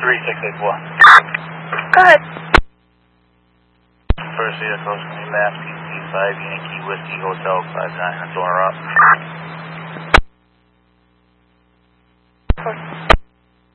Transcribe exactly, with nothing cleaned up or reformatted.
three six eight four. Go ahead. First vehicle is going to be Mass P C five Yankee Whiskey Hotel five nine. That's on her up.